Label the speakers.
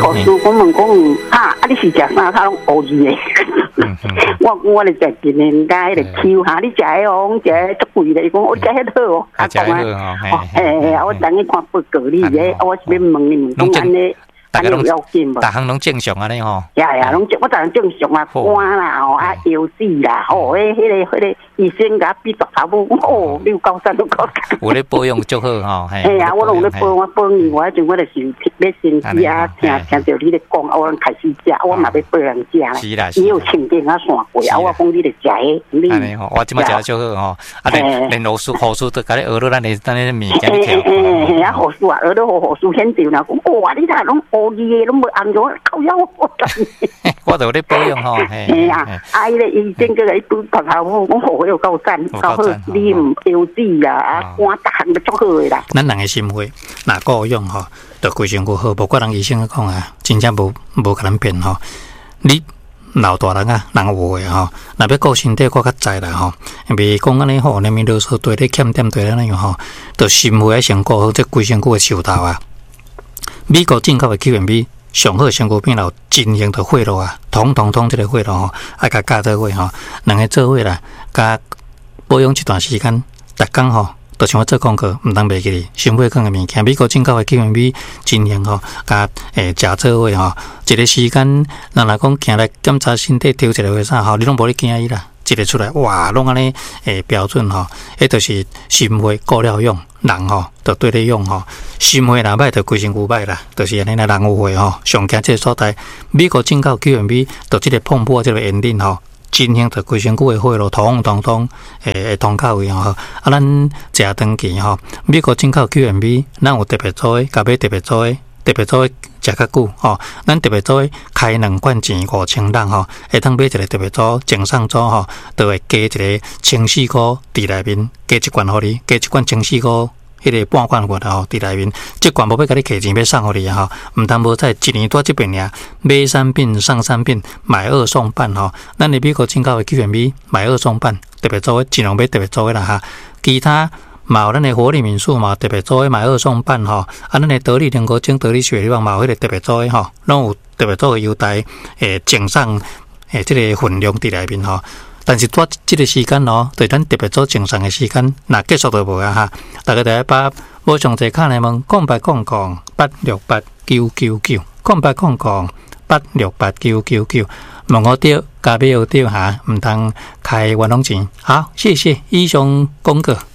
Speaker 1: 护士我问讲，你是食啥？他拢乌字的。我咧食今年家迄个 Q 哈，你食迄哦，食迄足贵咧。伊讲我食迄好哦，
Speaker 2: 食迄好
Speaker 1: 哦。我等于看报告你咧，我是要问你问讲安尼。
Speaker 2: 大家拢大项拢正常安尼吼。
Speaker 1: 呀，拢我当然正常啊，肝啦吼，腰子啦，迄个医生甲比大头母，693都高。
Speaker 2: 有咧保养足好吼，
Speaker 1: 嘿啊，我拢咧保养，我迄阵我就是要身体啊，听着你咧讲，我开始食，我嘛要保养食啦。
Speaker 2: 是啦，
Speaker 1: 伊有清点啊散过，我讲你咧食迄，
Speaker 2: 安尼吼，我即摆食足好吼，连护士都甲你学到咱的物件去
Speaker 1: 调。护士啊，学到护士现场啦，讲哇，你睇拢伊拢无按照靠腰
Speaker 2: 我就咧保养吼，
Speaker 1: 嘿啊，伊咧医生个伊拄头头讲好有够赞，够好，你唔腰子啊，肝大项都足好诶啦。
Speaker 3: 咱人诶心肺，若够用吼，就规身躯好。无怪人医生讲啊，真正无甲咱骗吼。你老大人啊，人有诶吼，若要顾身体，顾较在啦吼。袂讲安尼吼，连面啰嗦对咧欠点对咧那样吼，就心肺先顾好，这规身躯诶手头啊。美国进口的 QMB 上好身躯片有进行的血路啊，统这个血路吼，爱甲加做伙吼，两个做伙啦，甲保养一段时间，逐工吼，就像我做功课，毋通袂记哩，心血管的物件，美国进口的 QMB 进行吼，甲食做伙吼，一个时间，人来讲行来检查身体，抽一个或啥吼，你拢无咧惊伊啦。一个出来，哇，拢安尼标准吼，迄就是心肺顾了用，人吼就对咧用吼，心肺若歹就规身躯歹啦，就是安尼啦，人有血吼，上惊这个所在，美国进口 QMB 就即个碰破即个엔딩吼，进行着规身躯的血路通通到位吼，咱食长期吼，美国进口 QMB 咱有特别做诶，甲买特别做诶。特别做食较久吼，咱特别做开2罐钱5000人吼，会通买一个特别做正上组吼，就会加一个14箍伫内面，加一罐互你，加一罐14箍，迄个半罐罐吼伫内面，这罐无要甲你摕钱要送互你啊吼，毋通无在一年多这边尔，买3饼上3饼，买2送半吼，咱的美国进口的 QMB 买2送半，特别做尽量买特别做啦哈，其他。嘛有咱的活力民宿嘛，特别做诶买2送半吼，咱的得力灵果精、得力雪利旺嘛有迄个特别做诶吼，拢有特别做诶优待，赠送即个分量伫内面吼。但是在即个时间咯，对咱特别做赠送诶时间，若结束就无啊哈。大家第一把无上济卡来问，0888968999，0888968999，问我钓加买有钓哈，毋通开冤枉钱。好，谢谢以上功课。